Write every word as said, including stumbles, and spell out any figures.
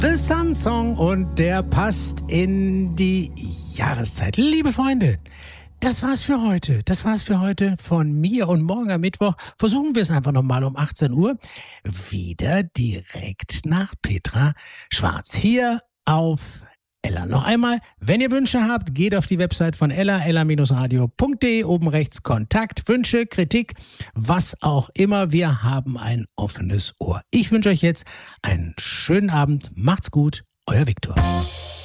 The Sun Song und der passt in die Jahreszeit. Liebe Freunde, das war's für heute. Das war's für heute von mir und morgen am Mittwoch versuchen wir es einfach nochmal um achtzehn Uhr wieder direkt nach Petra Schwarz hier auf Ella. Noch einmal, wenn ihr Wünsche habt, geht auf die Website von Ella, ella radio punkt de, oben rechts Kontakt, Wünsche, Kritik, was auch immer. Wir haben ein offenes Ohr. Ich wünsche euch jetzt einen schönen Abend. Macht's gut, euer Viktor.